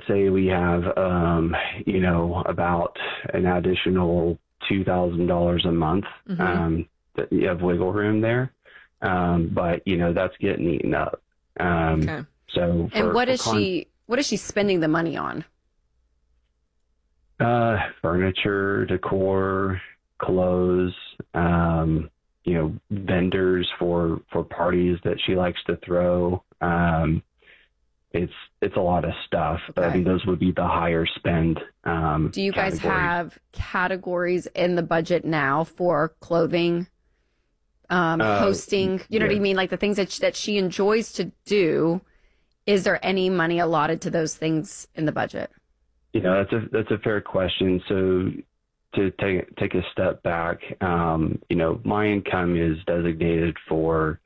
say we have, about an additional $2,000 a month that you have wiggle room there. But that's getting eaten up. Okay. So, what is she spending the money on? Furniture, decor, clothes, vendors for parties that she likes to throw. It's a lot of stuff, but I think those would be the higher spend. Do you guys have categories in the budget now for clothing, hosting? You know what I mean? Like the things that she enjoys to do. Is there any money allotted to those things in the budget? That's a fair question. So to take a step back, my income is designated for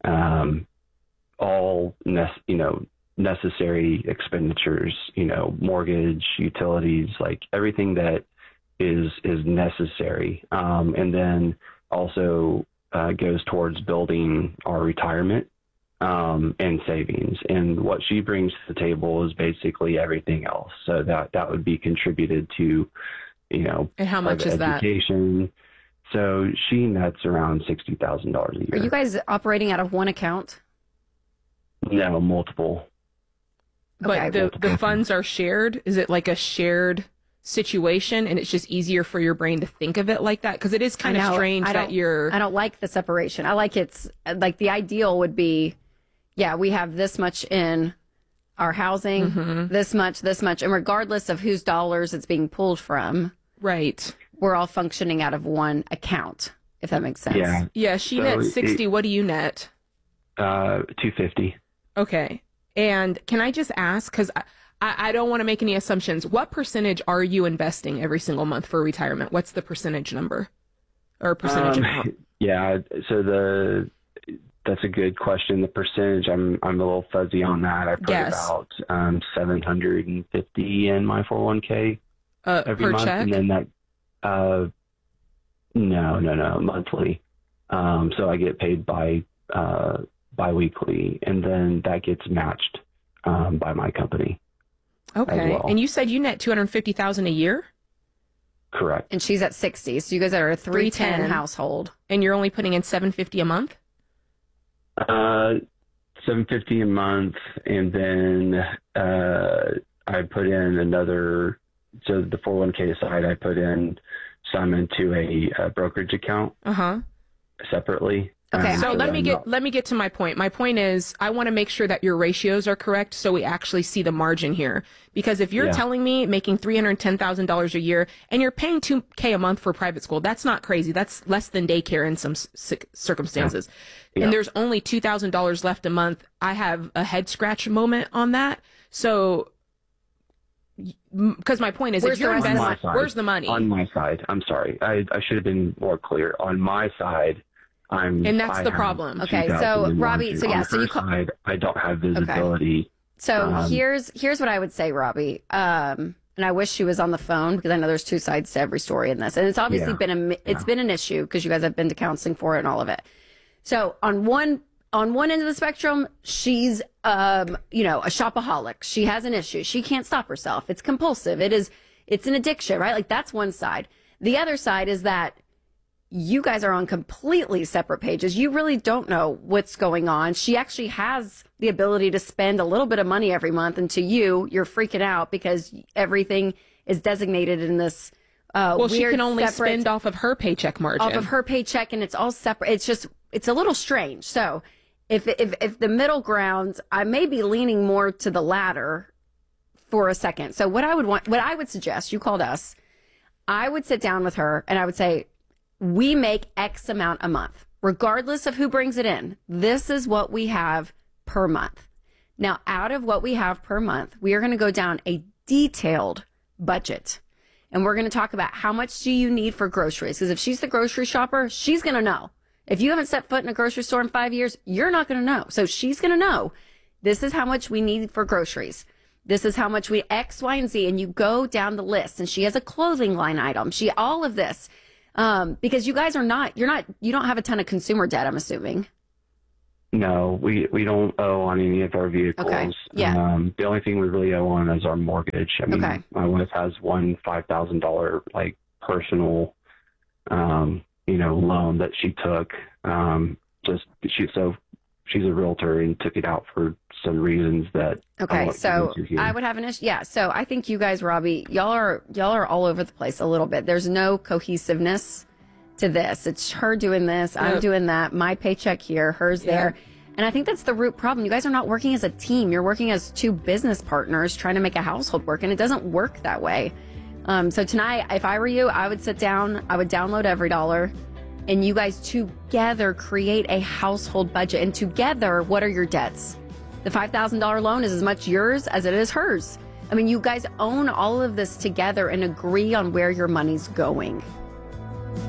all necessary expenditures, mortgage, utilities, like everything that is necessary, and then also goes towards building our retirement and savings. And what she brings to the table is basically everything else. So that would be contributed to, And how much is education. So she nets around $60,000 a year. Are you guys operating out of one account? No, multiple. But the funds are shared? Is it like a shared situation and it's just easier for your brain to think of it like that? Because it is kind of strange that you're... I don't like the separation. I like the ideal would be, we have this much in our housing, this much, and regardless of whose dollars it's being pulled from, right, we're all functioning out of one account, if that makes sense. Yeah, she nets 60. What do you net? $250. Okay. And can I just ask, because I don't want to make any assumptions, what percentage are you investing every single month for retirement? What's the percentage number or percentage amount? Yeah, so that's a good question. The percentage, I'm a little fuzzy on that. I put about $750 in my 401k every per month, check? and then that no, monthly. So I get paid bi-weekly, and then that gets matched by my company. Okay. Well. And you said you net $250,000 a year? Correct. And she's at 60. So you guys are a 310 household. And you're only putting in $750 a month? $750 a month, and then I put in another. So the 401k side, I put in some into a brokerage account separately. Okay, so let me get to my point. My point is, I want to make sure that your ratios are correct, so we actually see the margin here. Because if you're telling me making $310,000 a year and you're paying $2,000 a month for private school, that's not crazy. That's less than daycare in some circumstances. Yeah. And there's only $2,000 left a month. I have a head scratch moment on that. So, because my point is, if you're investing, where's the money? On my side, I'm sorry, I should have been more clear. On my side. And that's the problem. Okay, so Robbie, so side, I don't have visibility. Okay. So here's what I would say, Robbie. And I wish she was on the phone because I know there's two sides to every story in this, and it's obviously been an issue because you guys have been to counseling for it and all of it. So on one end of the spectrum, she's a shopaholic. She has an issue. She can't stop herself. It's compulsive. It's an addiction, right? Like that's one side. The other side is that you guys are on completely separate pages. You really don't know what's going on. She actually has the ability to spend a little bit of money every month. And to you're freaking out because everything is designated in this weird, she can only spend off of her paycheck margin. Off of her paycheck, and it's all separate. It's a little strange. So if the middle ground, I may be leaning more to the latter for a second. So what I would suggest, you called us, I would sit down with her and I would say, we make X amount a month, regardless of who brings it in. This is what we have per month. Now, out of what we have per month, we are going to go down a detailed budget. And we're going to talk about how much do you need for groceries. Because if she's the grocery shopper, she's going to know. If you haven't set foot in a grocery store in 5 years, you're not going to know. So she's going to know, this is how much we need for groceries. This is how much we X, Y, and Z. And you go down the list. And she has a clothing line item. All of this. Because you guys you don't have a ton of consumer debt, I'm assuming. No, we don't owe on any of our vehicles. Okay. Yeah. The only thing we really owe on is our mortgage. I mean, Okay. my wife has one $5,000 like personal, loan that she took. She's a realtor and took it out for some reasons that. Okay, so I would have an issue. Yeah, so I think you guys, Robbie, y'all are all over the place a little bit. There's no cohesiveness to this. It's her doing this, I'm doing that, my paycheck here, hers there. And I think that's the root problem. You guys are not working as a team. You're working as two business partners trying to make a household work, and it doesn't work that way. So tonight, if I were you, I would sit down, I would download EveryDollar, and you guys together create a household budget. And together, what are your debts? The $5,000 loan is as much yours as it is hers. I mean, you guys own all of this together and agree on where your money's going.